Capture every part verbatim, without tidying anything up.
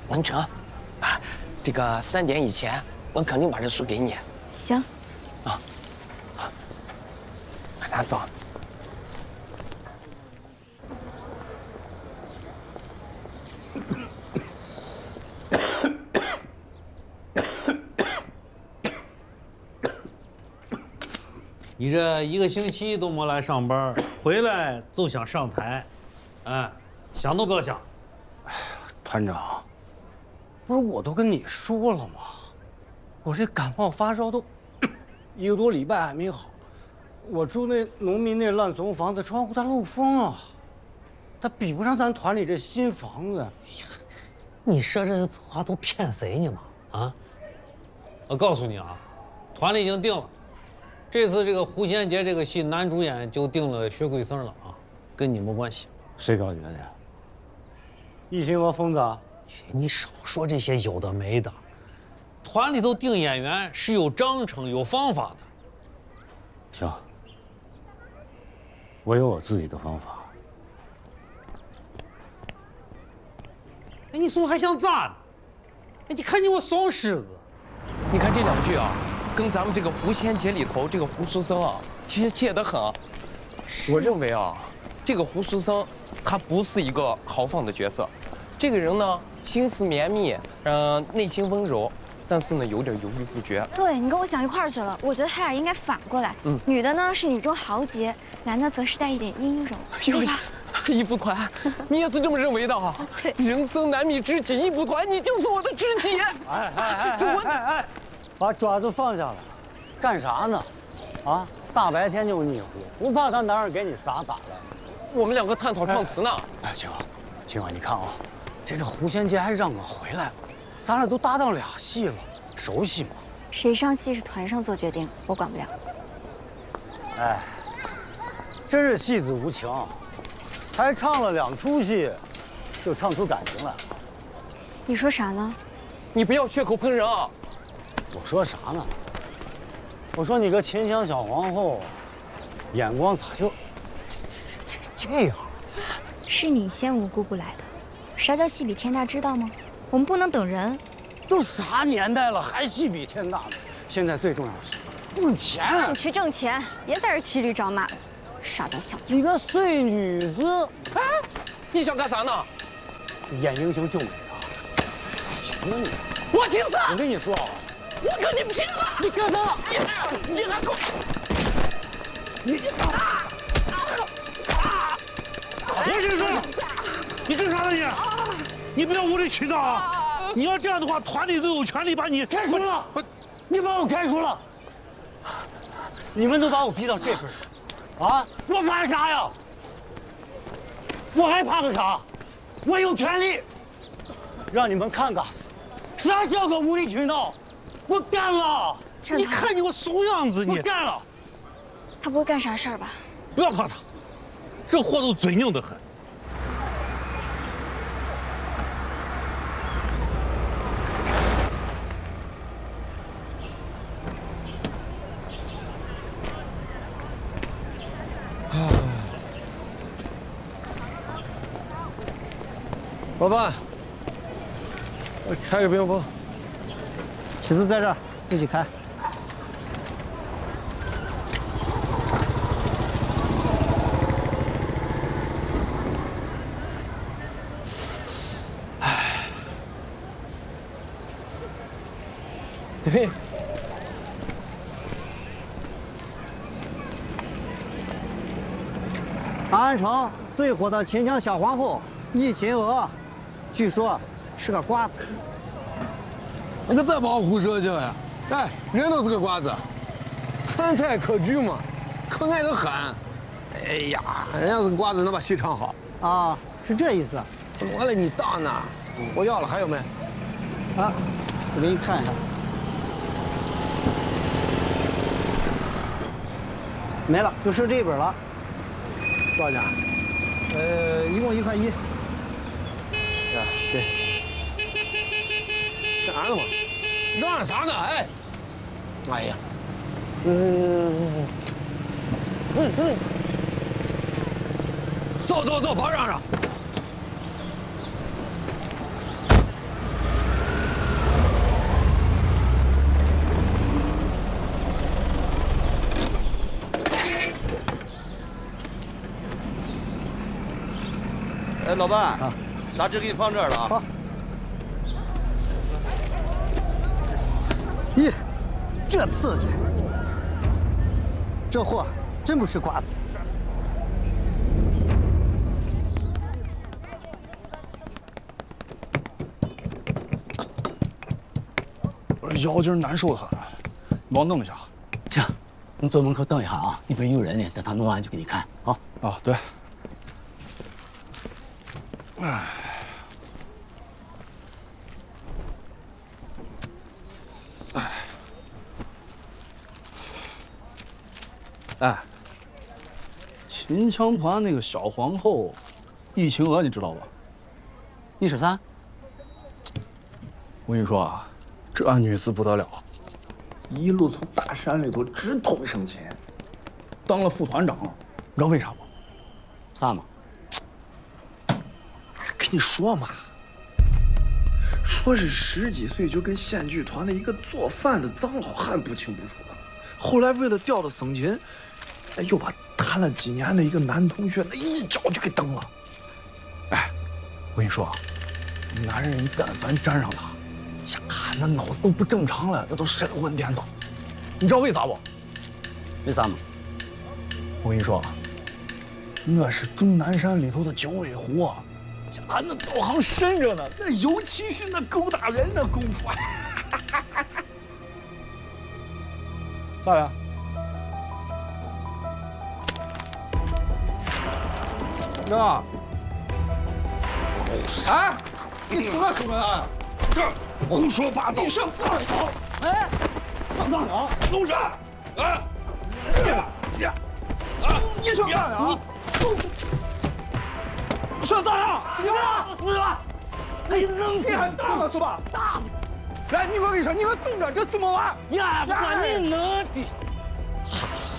王成，啊，这个三点以前，我肯定把这书给你。 行。 啊，好，拿走。 你这一个星期都没来上班，回来就想上台，哎，想都不要想。 哎呀，团长，不是我都跟你说了吗？我这感冒发烧都一个多礼拜还没好。我住那农民那烂怂房子，窗户它漏风啊，它比不上咱团里这新房子。 你说这话都骗谁呢嘛？啊！我告诉你啊，团里已经定了。这次这个胡贤杰这个戏男主演就定了薛桂生了啊，跟你没关系。 谁表决的呀？一心和疯子啊？ 你少说这些有的没的。团里头定演员是有章程、有方法的。 行，我有我自己的方法。 哎，你说还想咋呢？哎，你看你我双狮子。 你看这两句啊。跟咱们这个胡仙杰里头这个胡书生啊，贴切得很。我认为啊，这个胡书生他不是一个豪放的角色，这个人呢心思绵密，嗯、呃，内心温柔，但是呢有点犹豫不决。 对你跟我想一块儿去了，我觉得他俩应该反过来。嗯，女的呢是女中豪杰，男的则是带一点阴柔，对吧？ 一不团，你也是这么认为的啊？ 对， 人生难觅知己，一不团你就是我的知己。 哎哎哎哎哎哎！把爪子放下来，干啥呢？啊，大白天就腻乎，不怕他男人给你撒打来？ 我们两个探讨唱词呢。 哎，青啊，青啊，你看啊，这个胡仙杰还让我回来了，咱俩都搭档俩戏了，熟悉吗？ 谁上戏是团上做决定，我管不了。 哎，真是戏子无情，才唱了两出戏，就唱出感情来了。 你说啥呢？ 你不要血口喷人啊！ 我说啥呢？我说你个秦香小皇后，眼光咋就这这这样？ 是你先无故不来的。啥叫戏比天大，知道吗？我们不能等人。 都啥年代了，还戏比天大呢？现在最重要的是挣钱。 你去挣钱，别在这骑驴找马的，傻到像你个碎女子！ 哎，你想干啥呢？ 演英雄救美啊！行了你， 我听死！ 我跟你说啊。 我跟你不拼了！ 你干啥？ 你你还够！ 你啊！何先生，你干啥呢你？你不要无理取闹啊！你要这样的话，团里都有权利把你开除了。你把我开除了！你们都把我逼到这份上，啊！我怕啥呀？我还怕个啥？我有权利让你们看看啥叫个无理取闹。我干了！ 你看你我怂样子，你我干了。 他不会干啥事儿吧？ 不要怕他，这货都嘴硬得很。 老板，我开个冰峰。 旗子在这儿，自己开。 唉，对。 安安城最火的秦腔小皇后易秦娥，据说是个瓜子。 那个再帮我胡说去呀！哎，人都是个瓜子，憨态可掬嘛，可爱得很。哎呀，人家是个瓜子，能把戏唱好啊，是这意思。 怎么了？你当呢？我要了，还有没？ 啊，我给你看一下。没了，就剩这一本了。多少钱？呃，一共一块一。 啊，对。干啥呢嘛？嚷嚷啥呢？哎，哎呀，嗯嗯嗯，走走走，别嚷嚷。 哎，老板啊，砂纸给你放这儿了啊。 好。咦，这刺激！这货真不是瓜子。 我这腰筋难受的很，你帮我弄一下。 行，你坐门口等一下啊，里边有人呢，等他弄完就给你看啊。 啊，对。哎。哎。哎。秦腔团那个小皇后，易晴娥，你知道吧？ 你说啥？ 我跟你说啊，这女子不得了， 一路从大山里头直通省前， 当了副团长了。你知道为啥吗？ 啥嘛？ 跟你说嘛，说是十几岁就跟县剧团的一个做饭的脏好汉不清不楚的，后来为了调到省前，哎，又把谈了几年的一个男同学那一脚就给蹬了。 哎，我跟你说啊，男人一但凡沾上他，呀，那脑子都不正常了，那都神魂颠倒。你知道为啥不？ 为啥嘛？ 我跟你说啊，那是终南山里头的九尾狐啊，呀，那道行深着呢，那尤其是那勾搭人的功夫。咋了？那，哎，你做什么啊？这胡说八道！你上大堂！哎，上大堂！弄啥？啊！你，啊！你上大堂！你上大堂！怎么了？死了！哎，扔死！你还大了是吧？大！来，你给我一声，你给我动着，这怎么玩？呀，把你能的！哈死！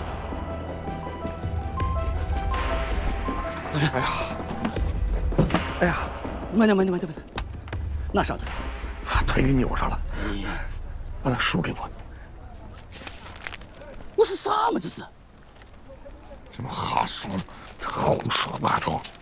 哎呀！哎呀！ 慢点，慢点，慢点，慢点，哪伤着了？ 腿给扭上了。把那书给我。 我是啥嘛？这是？ 什么哈怂，胡说八道！